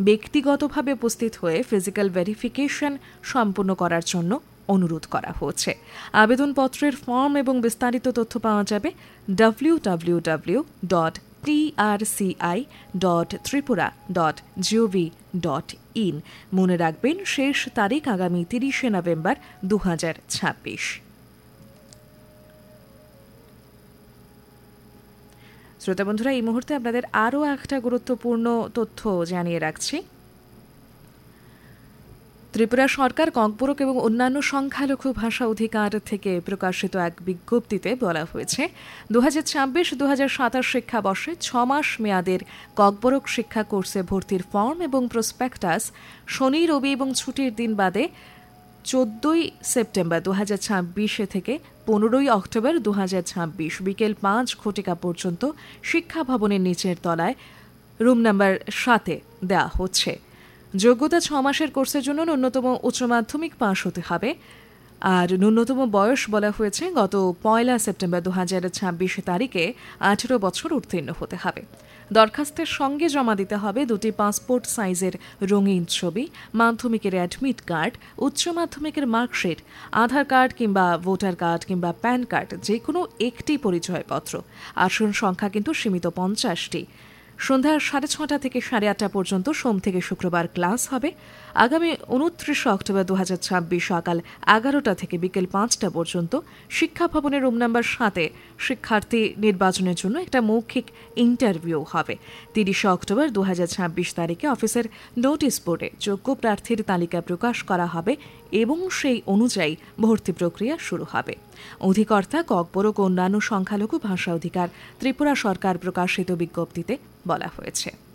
ব্যক্তিগতভাবে উপস্থিত হয়ে ফিজিক্যাল ভেরিফিকেশন সম্পন্ন করার জন্য অনুরোধ করা হচ্ছে। আবেদনপত্রের ফর্ম এবং বিস্তারিত তথ্য পাওয়া যাবে www.trci.tripura.gov.in। মনে রাখবেন, শেষ তারিখ আগামী 30শে নভেম্বর 2026। শ্রোতা বন্ধুরা, এই মুহূর্তে আপনাদের আরও একটা গুরুত্বপূর্ণ তথ্য জানিয়ে রাখছি। ত্রিপুরা সরকার ককবরক এবং অন্যান্য সংখ্যালঘু ভাষা অধিকার থেকে প্রকাশিত এক বিজ্ঞপ্তিতে বলা হয়েছে 2026-2027 শিক্ষাবর্ষে 6 মাস মেয়াদের ককবরক শিক্ষা কোর্সে ভর্তির ফর্ম এবং প্রসপেক্টাস শনি, রবি এবং ছুটির দিন বাদে 14 সেপ্টেম্বর 2026 থেকে 15 অক্টোবর 2026 বিকেল 5 ঘটিকা পর্যন্ত শিক্ষা ভবনের নিচের তলায় রুম নাম্বার 7-এ দেওয়া হচ্ছে। যোগ্যতা 6 মাসের কোর্সের জন্য ন্যূনতম উচ্চ মাধ্যমিক পাশ হতে হবে। আর ন্যূনতম বয়স বলা হয়েছে গত 1 সেপ্টেম্বর 2026 তারিখে 18 বছর উত্তীর্ণ হতে হবে। দরখাস্তের সঙ্গে জমা দিতে হবে 2টি পাসপোর্ট সাইজের রঙিন ছবি, মাধ্যমিকের অ্যাডমিট কার্ড, উচ্চ মাধ্যমিকের মার্কশিট, আধার কার্ড কিংবা ভোটার কার্ড কিংবা প্যান কার্ড, যে কোনো একটি পরিচয়পত্র। আসন সংখ্যা কিন্তু সীমিত 50টি। সন্ধ্যা 6:30 থেকে 8:30 পর্যন্ত সোম থেকে শুক্রবার ক্লাস হবে। আগামী 29 অক্টোবর 2026 সকাল 11টা থেকে বিকেল 5টা পর্যন্ত শিক্ষা ভবনের রুম নাম্বার 7-এ শিক্ষার্থী নির্বাচনের জন্য একটা মৌখিক ইন্টারভিউ হবে। 30 অক্টোবর 2026 তারিখে অফিসের নোটিশ বোর্ডে যোগ্য প্রার্থীর তালিকা প্রকাশ করা হবে এবং সেই অনুযায়ী ভর্তি প্রক্রিয়া শুরু হবে। অধিকর্তা ককবরক ও অন্যান্য সংখ্যালঘু ভাষা অধিকার, ত্রিপুরা সরকার প্রকাশিত বিজ্ঞপ্তিতে বলা হয়েছে।